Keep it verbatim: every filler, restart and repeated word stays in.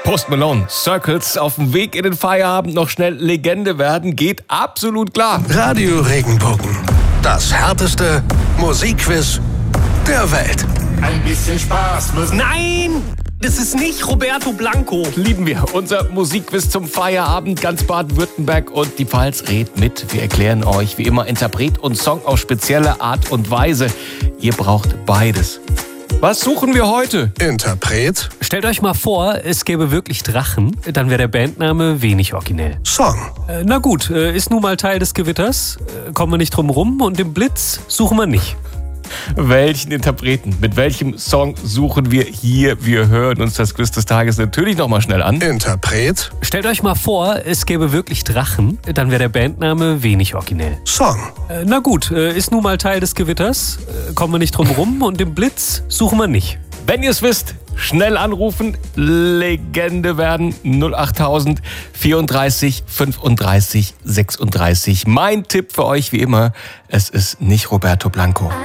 Post Malone, Circles, auf dem Weg in den Feierabend noch schnell Legende werden, geht absolut klar. Radio Regenbogen, das härteste Musikquiz der Welt. Ein bisschen Spaß muss... Nein! Das ist nicht Roberto Blanco. Lieben wir. Unser Musikquiz zum Feierabend, ganz Baden-Württemberg und die Pfalz redet mit. Wir erklären euch wie immer Interpret und Song auf spezielle Art und Weise. Ihr braucht beides. Was suchen wir heute? Interpret. Stellt euch mal vor, es gäbe wirklich Drachen, dann wäre der Bandname wenig originell. Song. Äh, na gut, äh, ist nun mal Teil des Gewitters, äh, kommen wir nicht drum rum und den Blitz suchen wir nicht. Welchen Interpreten, mit welchem Song suchen wir hier? Wir hören uns das Quiz des Tages natürlich nochmal schnell an. Interpret. Stellt euch mal vor, es gäbe wirklich Drachen, dann wäre der Bandname wenig originell. Song. Äh, na gut, äh, ist nun mal Teil des Gewitters, äh, kommen wir nicht drum rum und den Blitz suchen wir nicht. Wenn ihr es wisst, schnell anrufen, Legende werden, null achttausend vierunddreißig fünfunddreißig sechsunddreißig. Mein Tipp für euch wie immer, es ist nicht Roberto Blanco.